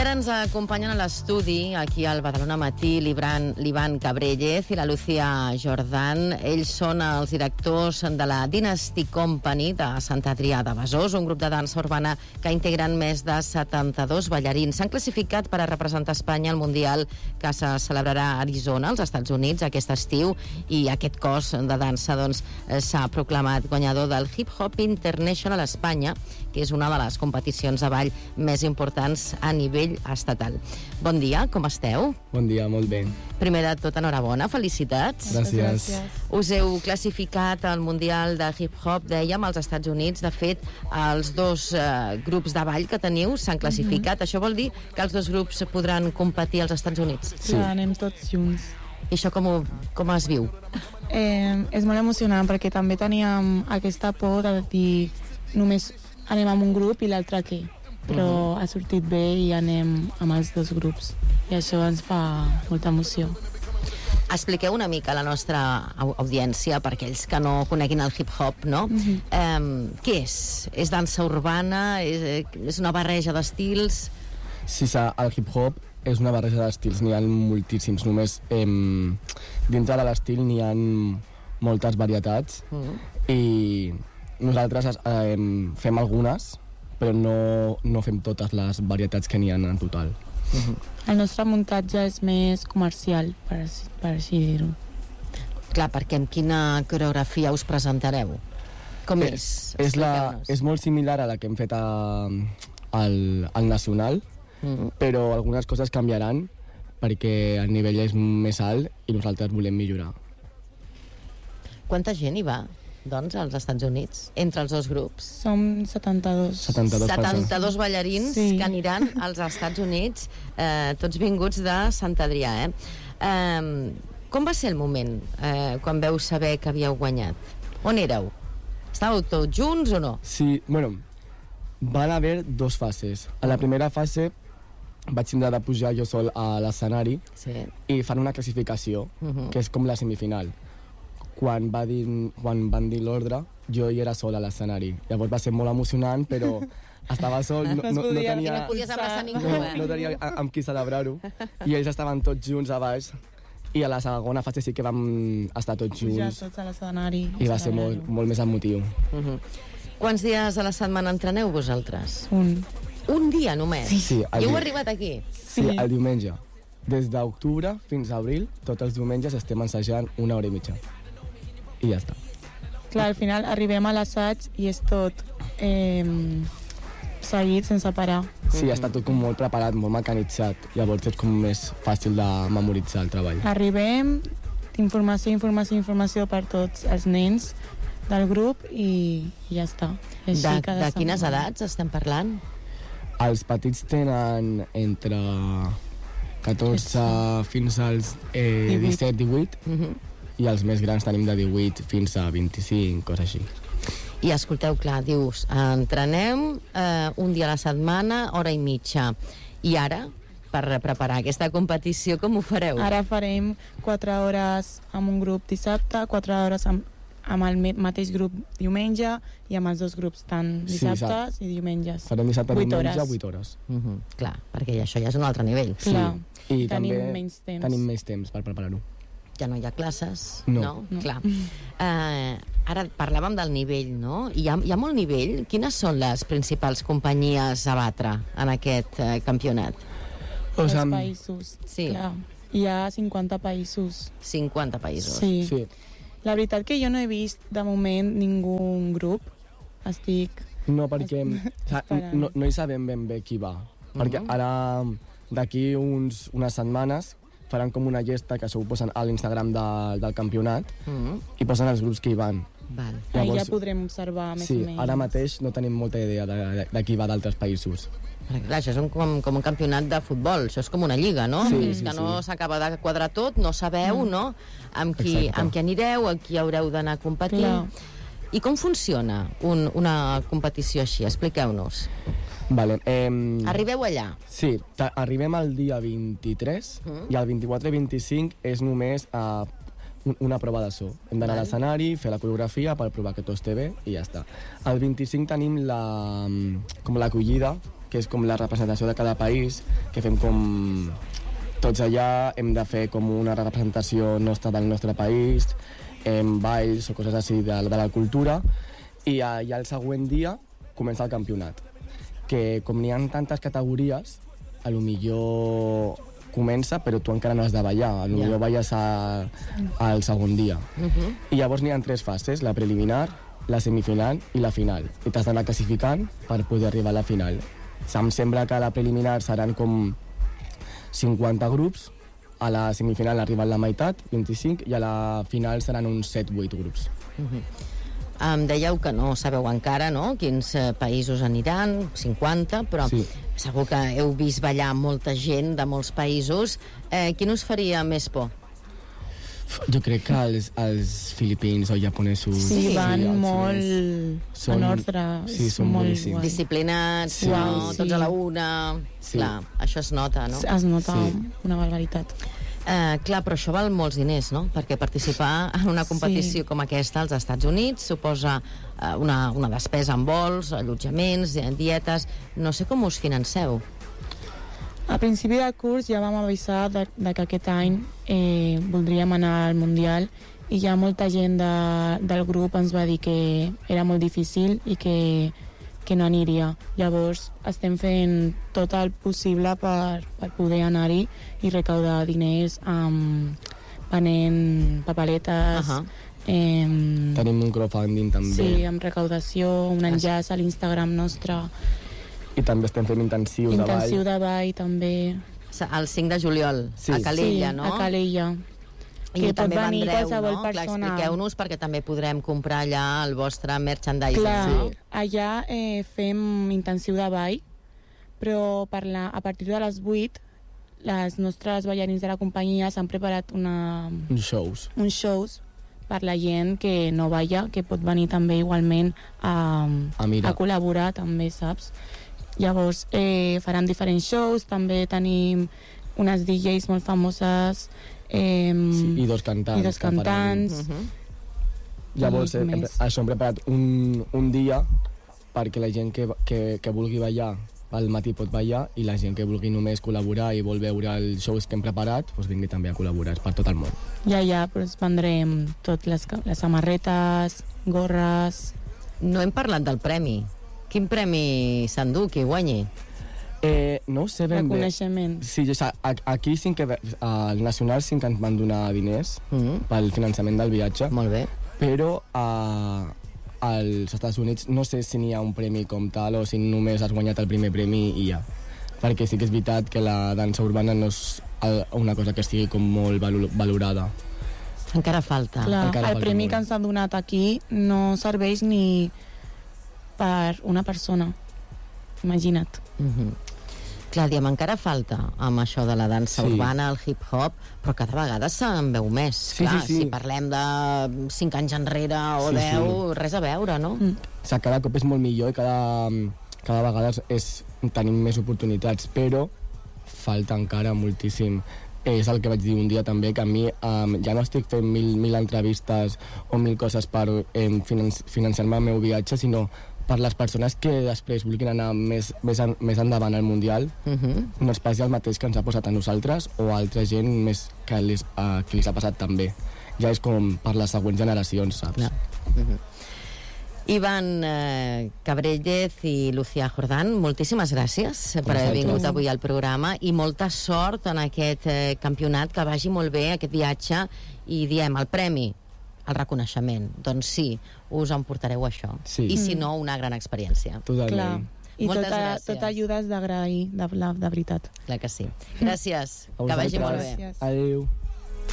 I ara ens acompanyen a l'estudi, aquí al Badalona Matí, l'Ivan Cabrellez i la Lucía Jordan. Ells són els directors de la Dynasty Company de Sant Adrià de Besòs, un grup de dansa urbana que integren més de 72 ballarins. S'han classificat per a representar Espanya al Mundial que se celebrarà a Arizona, als Estats Units, aquest estiu, i aquest cos de dansa s'ha proclamat guanyador del Hip Hop International a Espanya, que és una de les competicions de ball més importants a nivell estatal. Bon dia, com esteu? Bon dia, molt bé. Primer de tot, enhorabona, felicitats. Gràcies. Us heu classificat al Mundial de Hip Hop, dèiem, als Estats Units. De fet, els dos grups de ball que teniu s'han classificat. Això vol dir que els dos grups podran competir als Estats Units? Sí, anem tots junts. I això com es viu? És molt emocionant perquè també teníem aquesta por de dir només anem amb un grup i l'altre què, però ha sortit bé i anem amb els dos grups i això ens fa molta emoció. Expliqueu una mica a la nostra audiència, per aquells que no coneguin el hip-hop, no? Què és? És dansa urbana? És una barreja d'estils? Sí, el hip-hop és una barreja d'estils, n'hi ha moltíssims, només dintre de l'estil n'hi ha moltes varietats i nosaltres fem algunes, però no fem totes les varietats que n'hi ha en total. El nostre muntatge és més comercial, per així dir-ho. Clar, perquè amb quina coreografia us presentareu? Com és? És molt similar a la que hem fet al Nacional, però algunes coses canviaran perquè el nivell és més alt i nosaltres volem millorar. Quanta gent hi va, doncs, als Estats Units, entre els dos grups? Som 72. 72 ballarins sí, que aniran als Estats Units, tots vinguts de Sant Adrià. Com va ser el moment quan veu saber que havíeu guanyat? On éreu? Estàveu tots junts o no? Sí, bueno, van haver dos fases. A la primera fase vaig tindre de pujar jo sol a l'escenari i fan una classificació, que és com la semifinal. Quan van dir l'ordre, jo hi era sol a l'escenari. Llavors va ser molt emocionant, però estava sol, no podies abraçar ningú. No tenia amb qui celebrar-ho. I ells estaven tots junts a baix. I a la segona fase sí que vam estar tots junts. Pujar tots a l'escenari. I va ser molt més emotiu. Quants dies a la setmana entreneu vosaltres? Un dia només? Sí. I heu arribat aquí? Sí, el diumenge. Des d'octubre fins a abril, tots els diumenges estem ensajant 1 hora i mitja. I ja està. Clar, al final arribem a l'assaig i és tot seguit sense parar. Sí, està tot com molt preparat, molt mecanitzat. Llavors és com més fàcil de memoritzar el treball. Arribem, informació per tots els nens del grup i ja està. De quines edats estem parlant? Els petits tenen entre 14 fins als 17-18 i els més grans tenim de 18 fins a 25, coses així. I escolteu, clar, dius, entrenem un dia a la setmana, hora i mitja. I ara, per preparar aquesta competició, com ho fareu? Ara farem 4 hores amb un grup dissabte, 4 hores amb el mateix grup diumenge i amb els dos grups, tant dissabtes i diumenges. Farem dissabte i diumenge 8 hores. Clar, perquè això ja és un altre nivell. Sí, i tenim també menys temps. Tenim més temps per preparar-ho. Ja no hi ha classes, no? Clar. Ara parlàvem del nivell, no? Hi ha molt nivell. Quines són les principals companyies a batre en aquest campionat? Els països. Sí. Clar. Hi ha 50 països. 50 països. Sí. La veritat que jo no he vist de moment ningú grup. No, perquè no hi sabem ben bé qui va. Perquè ara, d'aquí unes setmanes, faran com una gesta que això ho posen a l'Instagram del campionat i posen els grups que hi van. Llavors, ja podrem observar més o menys. Sí, ara mateix no tenim molta idea de qui va d'altres països. Perquè clar, això és com un campionat de futbol, això és com una lliga, no? Fins que no s'acaba de quadrar tot, no sabeu, no? Amb qui anireu, a qui haureu d'anar a competir. I com funciona una competició així? Expliqueu-nos. Vale, arribeu allà? Sí, arribem el dia 23 i el 24 i 25 és només una prova de so. Hem d'anar a l'escenari, fer la coreografia per provar que tot esté bé i ja està. El 25 tenim l'acollida, que és com la representació de cada país, que fem com... Tots allà hem de fer com una representació nostra del nostre país, balls o coses així de la cultura, i ja el següent dia comença el campionat, que com n'hi ha tantes categories, a lo millor comença, però tu encara no has de ballar, a lo millor balles al segon dia. I llavors n'hi ha 3 fases, la preliminar, la semifinal i la final. I t'has d'anar classificant per poder arribar a la final. Em sembla que a la preliminar seran com 50 grups, a la semifinal arriben la meitat, 25, i a la final seran uns 7-8 grups. Em dèieu que no sabeu encara, no?, quins països aniran, 50, però sí, segur que heu vist ballar molta gent de molts països. Quin us faria més por? Jo crec que els filipins o japonesos... Sí, van molt en ordre. Sí, són boníssims. Disciplinats, tots a la una... Clar, això es nota, no? Es nota una barbaritat. Clar, però això val molts diners, no? Perquè participar en una competició com aquesta als Estats Units suposa una despesa en vols, allotjaments, dietes... No sé com us financeu. A principi del curs ja vam avisar de que aquest any voldríem anar al Mundial i ja molta gent del grup ens va dir que era molt difícil i que no aniria. Llavors estem fent tot el possible per poder anar-hi i recaudar diners venent papeletes. Tenim un crowdfunding també. Sí, amb recaudació, un enllaç a l'Instagram nostre. I també estem fent intensiu de ball. Intensiu de ball, també. El 5 de juliol, a Calella, no? Sí, a Calella. I també vendreu, qualsevol persona. Expliqueu-nos, perquè també podrem comprar allà el vostre merchandising. Clar, no? Allà fem intensiu de ball, però a partir de les 8 les nostres ballarins de la companyia s'han preparat uns shows per la gent que no balla, que pot venir també igualment a col·laborar, també, saps? Llavors faran diferents shows, també tenim unes DJs molt famoses i 2 cantants. Llavors això hem preparat un dia perquè la gent que vulgui ballar al matí pot ballar i la gent que vulgui només col·laborar i vol veure els shows que hem preparat doncs vingui també a col·laborar per tot el món. Ja, doncs vendrem tot les samarretes, gorres... No hem parlat del premi. Quin premi s'endú, qui guanyi? No ho sé ben bé. Reconeixement. Sí, aquí sí que al Nacional sí que ens van donar diners pel finançament del viatge. Molt bé. Però als Estats Units no sé si n'hi ha un premi com tal o si només has guanyat el primer premi i ja. Perquè sí que és veritat que la dansa urbana no és una cosa que estigui com molt valorada. Encara falta. Clar, el premi que ens han donat aquí no serveix ni per una persona. Imagina't. Clar, diem, encara falta amb això de la dansa urbana, el hip-hop, però cada vegada se'n veu més. Clar, si parlem de 5 anys enrere o 10, res a veure, no? Cada cop és molt millor i cada vegada tenim més oportunitats, però falta encara moltíssim. És el que vaig dir un dia també, que a mi ja no estic fent mil entrevistes o 1000 coses per financiar-me el meu viatge, sinó per les persones que després vulguin anar més endavant al Mundial, no es passi el mateix que ens ha posat a nosaltres o a altra gent més que li ha passat també. Ja és com per les següents generacions, saps? Iván Cabréllez i Lucía Jordán, moltíssimes gràcies per haver vingut avui al programa i molta sort en aquest campionat, que vagi molt bé aquest viatge i diem, el premi, el reconeixement, doncs sí, us emportareu això. I si no, una gran experiència. Totalment. I tota ajuda és d'agrair, de veritat. Clar que sí. Gràcies, que vagi molt bé. Adéu.